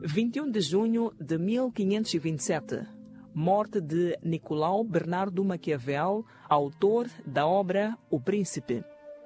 21 de junho de 1527. Morte de Nicolau Bernardo Maquiavel, autor da obra O Príncipe.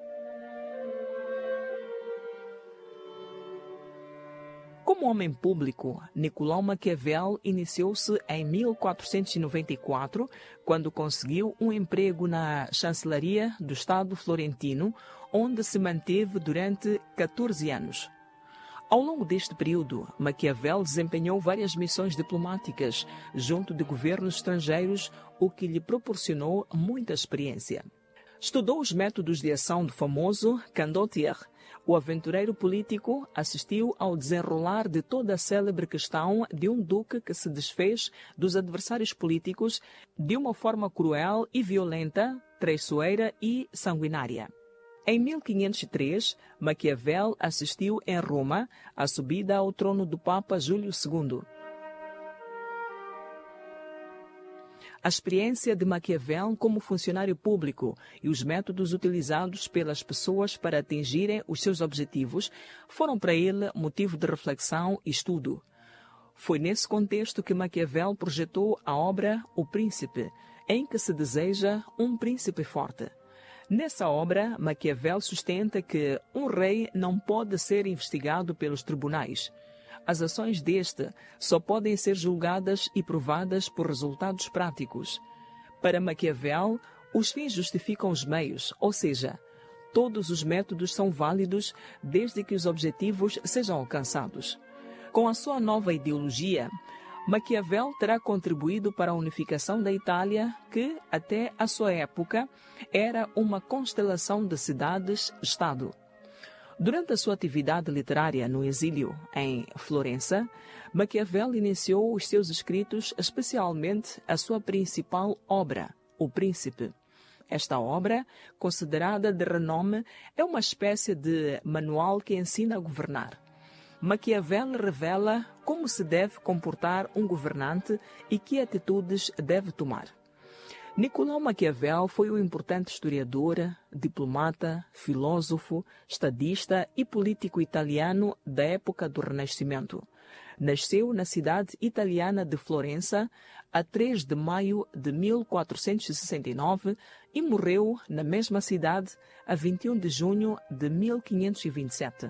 Como homem público, Nicolau Maquiavel iniciou-se em 1494, quando conseguiu um emprego na chancelaria do Estado florentino, onde se manteve durante 14 anos. Ao longo deste período, Maquiavel desempenhou várias missões diplomáticas junto de governos estrangeiros, o que lhe proporcionou muita experiência. Estudou os métodos de ação do famoso Condottiere. O aventureiro político assistiu ao desenrolar de toda a célebre questão de um duque que se desfez dos adversários políticos de uma forma cruel e violenta, traiçoeira e sanguinária. Em 1503, Maquiavel assistiu em Roma à subida ao trono do Papa Júlio II. A experiência de Maquiavel como funcionário público e os métodos utilizados pelas pessoas para atingirem os seus objetivos foram para ele motivo de reflexão e estudo. Foi nesse contexto que Maquiavel projetou a obra O Príncipe, em que se deseja um príncipe forte. Nessa obra, Maquiavel sustenta que um rei não pode ser investigado pelos tribunais. As ações deste só podem ser julgadas e provadas por resultados práticos. Para Maquiavel, os fins justificam os meios, ou seja, todos os métodos são válidos desde que os objetivos sejam alcançados. Com a sua nova ideologia, Maquiavel terá contribuído para a unificação da Itália, que, até a sua época, era uma constelação de cidades-estado. Durante a sua atividade literária no exílio em Florença, Maquiavel iniciou os seus escritos, especialmente a sua principal obra, O Príncipe. Esta obra, considerada de renome, é uma espécie de manual que ensina a governar. Maquiavel revela como se deve comportar um governante e que atitudes deve tomar. Nicolau Maquiavel foi um importante historiador, diplomata, filósofo, estadista e político italiano da época do Renascimento. Nasceu na cidade italiana de Florença a 3 de maio de 1469 e morreu na mesma cidade a 21 de junho de 1527.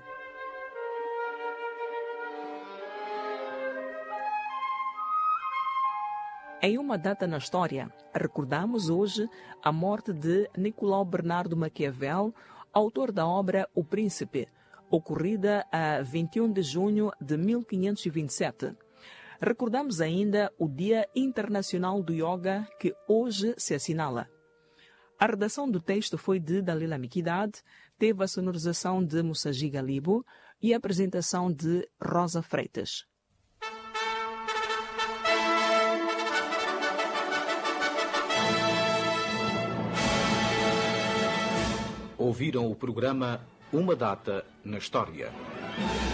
Em uma data na história, recordamos hoje a morte de Nicolau Bernardo Maquiavel, autor da obra O Príncipe, ocorrida a 21 de junho de 1527. Recordamos ainda o Dia Internacional do Yoga, que hoje se assinala. A redação do texto foi de Dalila Miquidade, teve a sonorização de Mussaji Galibo e a apresentação de Rosa Freitas. Ouviram o programa Uma Data na História.